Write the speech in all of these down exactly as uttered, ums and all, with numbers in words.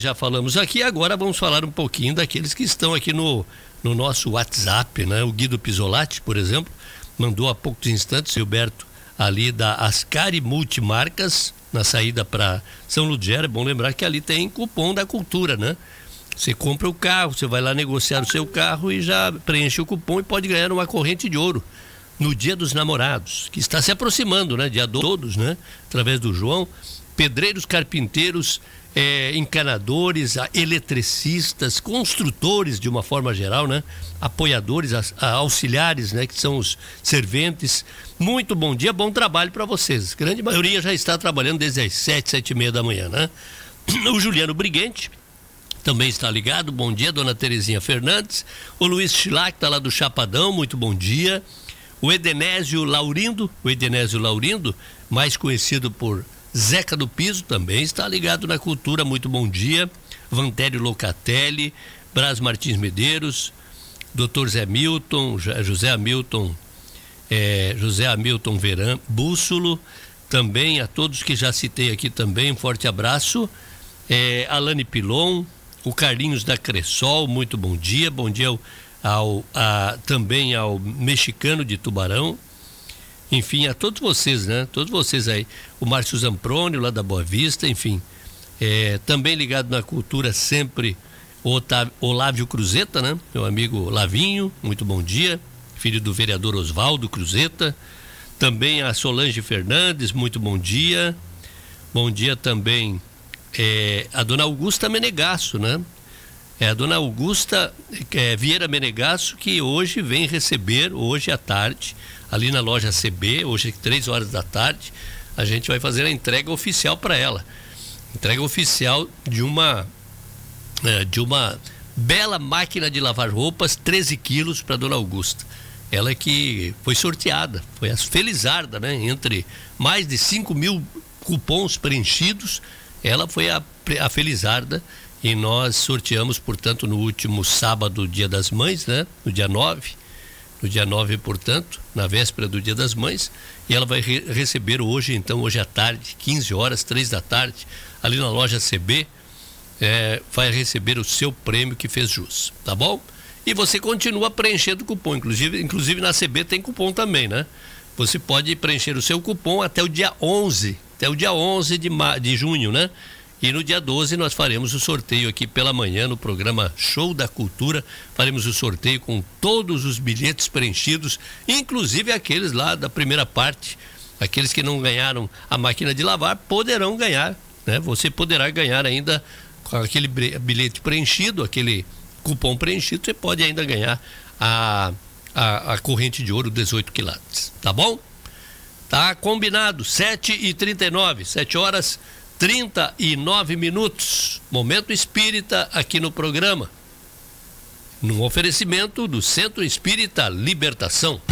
Já falamos aqui, agora vamos falar um pouquinho daqueles que estão aqui no, no nosso WhatsApp, né? O Guido Pisolatti, por exemplo, mandou há poucos instantes, Gilberto, ali da Ascari Multimarcas, na saída para São Ludgero. É bom lembrar que ali tem cupom da Cultura, né? Você compra o carro, você vai lá negociar o seu carro e já preenche o cupom e pode ganhar uma corrente de ouro no Dia dos Namorados, que está se aproximando, né? Dia de todos, né? Através do João. Pedreiros, carpinteiros, é, encanadores, eletricistas, construtores de uma forma geral, né? Apoiadores, a, a auxiliares, né? Que são os serventes. Muito bom dia, bom trabalho para vocês. A grande maioria já está trabalhando desde as sete, sete e meia da manhã, né? O Juliano Briguente também está ligado. Bom dia, dona Terezinha Fernandes. O Luiz Chilac está lá do Chapadão, muito bom dia. O Edenésio Laurindo, o Edenésio Laurindo, mais conhecido por Zeca do Piso, também está ligado na Cultura, muito bom dia. Vantério Locatelli, Braz Martins Medeiros, doutor Zé Milton, José Hamilton, é, José Hamilton Veran, Bússolo, também a todos que já citei aqui também, um forte abraço. É, Alane Pilon, o Carlinhos da Cressol, muito bom dia, bom dia ao, ao, a, também ao Mexicano de Tubarão. Enfim, a todos vocês, né? Todos vocês aí. O Márcio Zamproni, lá da Boa Vista, enfim. É, também ligado na Cultura sempre, o Otávio, Olávio Cruzeta, né? Meu amigo Lavinho, muito bom dia. Filho do vereador Oswaldo Cruzeta. Também a Solange Fernandes, muito bom dia. Bom dia também é, a dona Augusta Menegasso, né? É a dona Augusta é, Vieira Menegasso, que hoje vem receber, hoje à tarde, ali na loja C B, hoje três horas da tarde, a gente vai fazer a entrega oficial para ela. Entrega oficial de uma é, de uma bela máquina de lavar roupas, treze quilos para dona Augusta. Ela que foi sorteada, foi a felizarda, né? Entre mais de cinco mil cupons preenchidos, ela foi a, a felizarda. E nós sorteamos, portanto, no último sábado, Dia das Mães, né? No dia nove. No dia nove, portanto, na véspera do Dia das Mães. E ela vai re- receber hoje, então, hoje à tarde, quinze horas, três da tarde, ali na loja C B, é, vai receber o seu prêmio que fez jus, tá bom? E você continua preenchendo o cupom, inclusive, inclusive na C B tem cupom também, né? Você pode preencher o seu cupom até o dia onze, até o dia onze de, ma- de junho, né? E no dia doze nós faremos o sorteio aqui pela manhã no programa Show da Cultura. Faremos o sorteio com todos os bilhetes preenchidos, inclusive aqueles lá da primeira parte. Aqueles que não ganharam a máquina de lavar poderão ganhar, né? Você poderá ganhar ainda com aquele bilhete preenchido, aquele cupom preenchido, você pode ainda ganhar a, a, a corrente de ouro dezoito quilates, tá bom? Tá combinado, sete e trinta e nove, sete horas trinta e nove minutos, Momento Espírita aqui no programa, num oferecimento do Centro Espírita Libertação.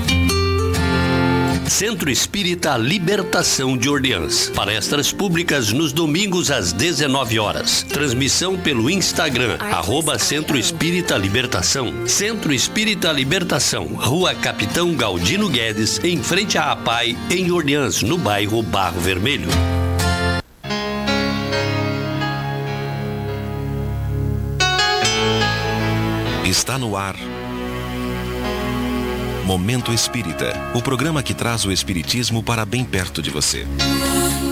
Centro Espírita Libertação de Orleans. Palestras públicas nos domingos às dezenove horas. Transmissão pelo Instagram, arroba Centro Espírita Libertação. Centro Espírita Libertação, Rua Capitão Galdino Guedes, em frente à APAI, em Orleans, no bairro Barro Vermelho. Está no ar Momento Espírita, o programa que traz o espiritismo para bem perto de você.